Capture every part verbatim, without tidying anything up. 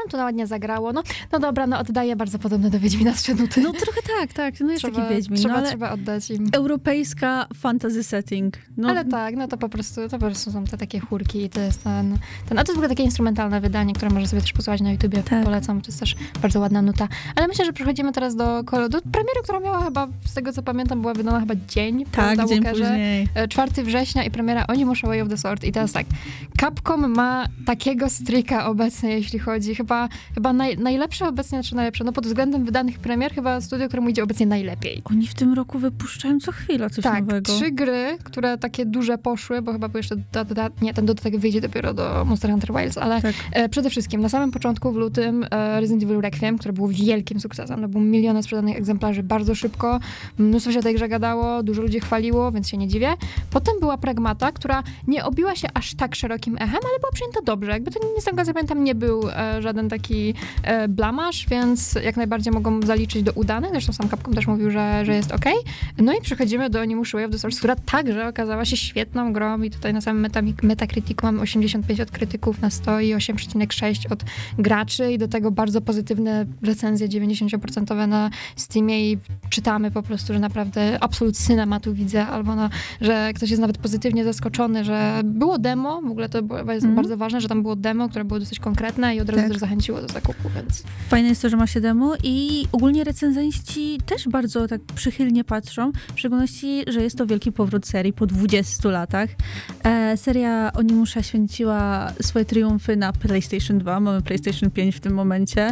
nam to ładnie zagrało. No, no dobra, no oddaję bardzo podobne do Wiedźmina trzy nuty. No trochę tak, tak. No jest trzeba, taki Wiedźmin. Trzeba, no, ale trzeba oddać im. Europejska fantasy setting. No, Ale tak, no to po prostu, to po prostu są te takie chórki i to jest ten, ten... A to jest w ogóle takie instrumentalne wydanie, które może sobie też posłuchać na YouTubie. Tak. Polecam, to jest też bardzo ładna nuta. Ale myślę, że przechodzimy teraz do, do premiery, która miała chyba, z tego co pamiętam, była wydana chyba dzień tak, po dzień Walkerze. później. czwartego września i premiera Onimusha Way of the Sword. I teraz tak, Capcom ma takiego streaka obecnie, jeśli chodzi. Chyba, chyba naj, najlepsze obecnie, znaczy najlepsze, no pod względem wydanych premier, chyba studio, któremu idzie obecnie najlepiej. Oni w tym roku wypuszczają co chwila coś tak, nowego. trzy gry, które takie duże poszły, bo chyba był jeszcze dodatek, nie, ten dodatek wyjdzie dopiero do Monster Hunter Wilds, ale tak. e, przede wszystkim na samym początku w lutym e, Resident Evil Requiem, które było wielkim sukcesem, no było miliony sprzedanych egzemplarzy bardzo szybko, mnóstwo się o tej grze gadało, dużo ludzi chwaliło, więc się nie dziwię. Potem była Pragmata, która nie obiła się aż tak szerokim echem, ale była przyjęta dobrze. Jakby to nie z tego zapamiętam, nie był e, żaden taki e, blamaż, więc jak najbardziej mogą zaliczyć do udanych. Zresztą sam Capcom też mówił, że, że jest okej. Okay. No i przechodzimy do Onimusha Way of the Sword, która także okazała się świetną grą i tutaj na samym meta, Metacriticu mamy osiemdziesiąt pięć od krytyków na sto i osiem przecinek sześć od graczy i do tego bardzo pozytywne recenzje dziewięćdziesiąt procent na Steamie i czytamy po prostu, że naprawdę absolut cinematu widzę, albo no, że ktoś jest nawet pozytywnie zaskoczony, że było demo, w ogóle to było, jest mm. bardzo ważne, że tam było demo, które było dosyć konkretne i od razu tak. też zachęciło do zakupu, więc... Fajne jest to, że ma się demo i ogólnie recenzenci też bardzo tak przychylnie patrzą, w szczególności, że jest to wielki powrót serii po dwudziestu latach. E, seria Onimusha święciła swoje triumfy na PlayStation dwa, mamy PlayStation pięć w tym momencie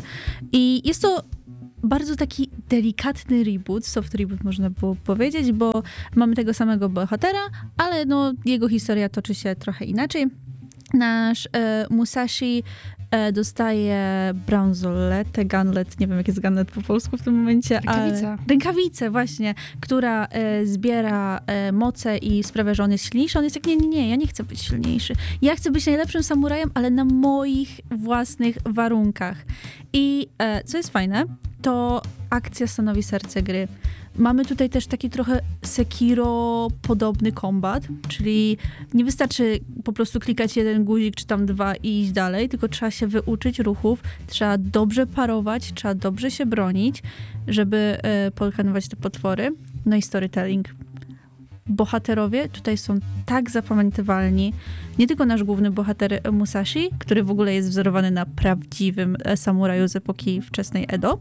i jest to bardzo taki delikatny reboot, soft reboot można było powiedzieć, bo mamy tego samego bohatera, ale no, jego historia toczy się trochę inaczej. Nasz e, Musashi e, dostaje bransoletę, gunlet, nie wiem jak jest gunlet po polsku w tym momencie, Rękawica. ale rękawicę właśnie, która e, zbiera e, moce i sprawia, że on jest silniejszy. On jest jak, nie, nie, nie, ja nie chcę być silniejszy. Ja chcę być najlepszym samurajem, ale na moich własnych warunkach. I e, co jest fajne, to akcja stanowi serce gry. Mamy tutaj też taki trochę Sekiro-podobny kombat, czyli nie wystarczy po prostu klikać jeden guzik czy tam dwa i iść dalej, tylko trzeba się wyuczyć ruchów, trzeba dobrze parować, trzeba dobrze się bronić, żeby e, pokonywać te potwory. No i storytelling. Bohaterowie tutaj są tak zapamiętywalni. Nie tylko nasz główny bohater Musashi, który w ogóle jest wzorowany na prawdziwym samuraju z epoki wczesnej Edo.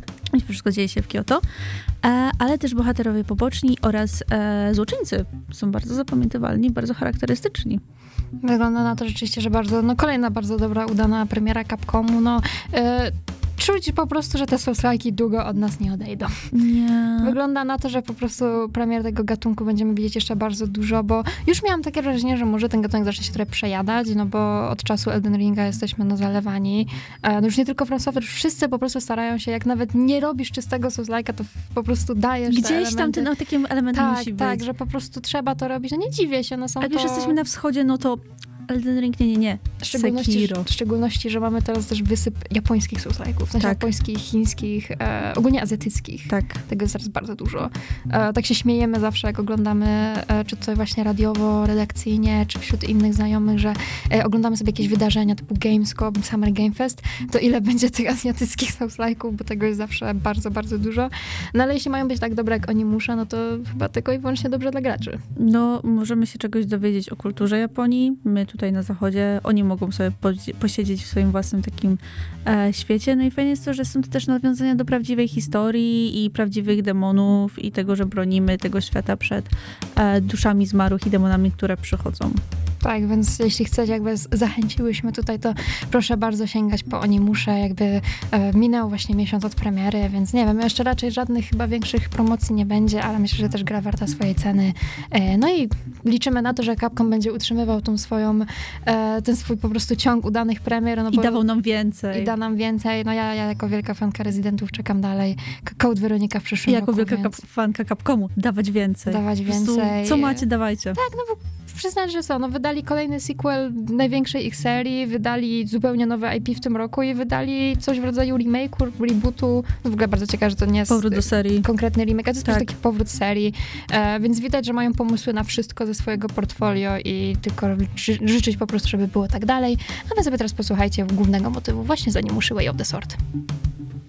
I wszystko dzieje się w Kyoto, e, ale też bohaterowie poboczni oraz e, złoczyńcy są bardzo zapamiętywalni, bardzo charakterystyczni. Wygląda na to rzeczywiście, że bardzo, no kolejna bardzo dobra, udana premiera Capcomu, no e, czuć po prostu, że te Souls-like'i długo od nas nie odejdą. Nie. Wygląda na to, że po prostu premier tego gatunku będziemy widzieć jeszcze bardzo dużo, bo już miałam takie wrażenie, że może ten gatunek zacznie się trochę przejadać, no bo od czasu Elden Ringa jesteśmy no zalewani. No już nie tylko From Software, wszyscy po prostu starają się, jak nawet nie robisz czystego Souls-like'a, to po prostu dajesz te Gdzieś elementy. tam ten no, taki element tak, musi być. Tak, że po prostu trzeba to robić. No nie dziwię się, no są Jak to... już jesteśmy na wschodzie, no to Elden Ring, nie, nie, nie. W szczególności, Sekiro. w szczególności, że mamy teraz też wysyp japońskich Souls-like'ów, w sensie Tak. japońskich, chińskich, e, ogólnie azjatyckich. Tak. Tego jest teraz bardzo dużo. E, tak się śmiejemy zawsze, jak oglądamy, e, czy to właśnie radiowo, redakcyjnie, czy wśród innych znajomych, że e, oglądamy sobie jakieś wydarzenia typu Gamescom, Summer Game Fest, to ile będzie tych azjatyckich Souls-like'ów, bo tego jest zawsze bardzo, bardzo dużo. No ale jeśli mają być tak dobre jak Onimusha, no to chyba tylko i wyłącznie dobrze dla graczy. No, możemy się czegoś dowiedzieć o kulturze Japonii. My tutaj na zachodzie, oni mogą sobie posiedzieć w swoim własnym takim e, świecie. No i fajnie jest to, że są to też nawiązania do prawdziwej historii i prawdziwych demonów i tego, że bronimy tego świata przed e, duszami zmarłych i demonami, które przychodzą. Tak, więc jeśli chcecie, jakby zachęciłyśmy tutaj, to proszę bardzo sięgać po Onimusha, jakby e, minął właśnie miesiąc od premiery, więc nie wiem, jeszcze raczej żadnych chyba większych promocji nie będzie, ale myślę, że też gra warta swojej ceny. E, no i liczymy na to, że Capcom będzie utrzymywał tą swoją, e, ten swój po prostu ciąg udanych premier. No I bo, dawał nam więcej. I da nam więcej. No ja, ja jako wielka fanka Residentów czekam dalej. Code Weronika w przyszłym I jako roku, wielka więc... kap- fanka Capcomu, dawać więcej. Dawać Po prostu, więcej. co macie, dawajcie. Tak, no bo przyznać, że co, no wydali kolejny sequel największej ich serii, wydali zupełnie nowe I P w tym roku i wydali coś w rodzaju remake'u, rebootu. W ogóle bardzo ciekawe, że to nie jest Powrót do serii. konkretny remake, a to jest Tak. po prostu taki powrót serii, e, więc widać, że mają pomysły na wszystko ze swojego portfolio i tylko ży- życzyć po prostu, żeby było tak dalej. A wy sobie teraz posłuchajcie głównego motywu właśnie z animu Way of the Sword.